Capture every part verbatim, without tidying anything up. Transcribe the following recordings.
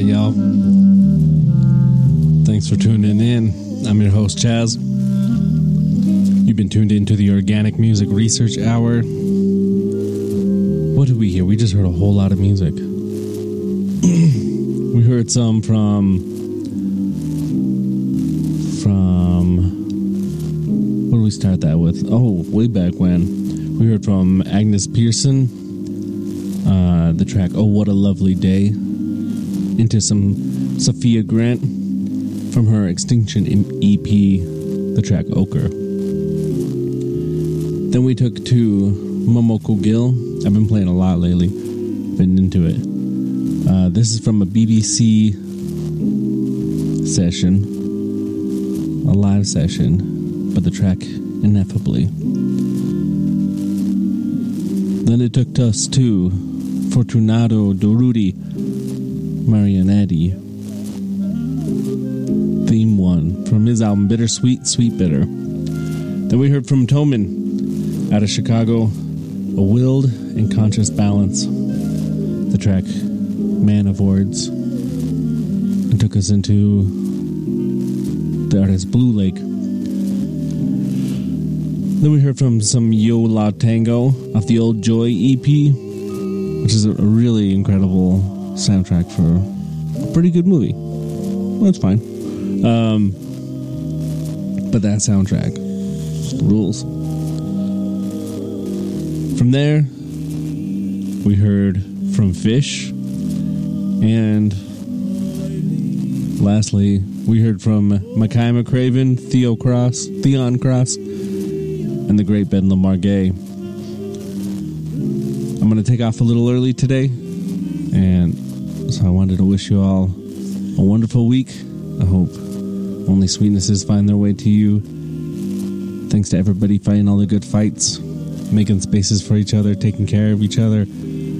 y'all. Thanks for tuning in. I'm your host, Chaz. You've been tuned into the Organic Music Research Hour. What did we hear? We just heard a whole lot of music. We heard some from... From... What did we start that with? Oh, way back when. We heard from Agnes Pearson. Uh, the track, Oh What a Lovely Day. Into some Sophia Grant from her Extinction E P, the track Ochre. Then we took to Momoko Gill. I've been playing a lot lately. Been into it. Uh, this is from a B B C session. A live session. But the track, Ineffably. Then it took us to Fortunato Durruti Marianetti. Theme one from his album Bittersweet, Sweet Bitter. Then we heard from Toman out of Chicago, A Willed and Conscious Balance. The track Man of Words. And took us into the artist Blue Lake. Then we heard from some Yo La Tango off the Old Joy E P, which is a really incredible soundtrack for a pretty good movie. Well, it's fine. Um, but that soundtrack rules. From there, we heard from Fish. And lastly, we heard from Mackay McCraven, Theo Cross, Theon Cross, and the great Ben Lamar Gay. I'm going to take off a little early today, and so I wanted to wish you all a wonderful week. I hope only sweetnesses find their way to you. Thanks to everybody fighting all the good fights, making spaces for each other, taking care of each other.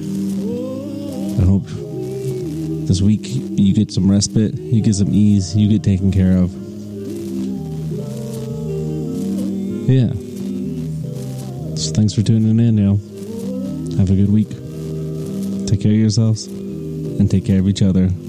I hope this week you get some respite, you get some ease, you get taken care of. Yeah. So thanks for tuning in, y'all. Have a good week. Take care of yourselves and take care of each other.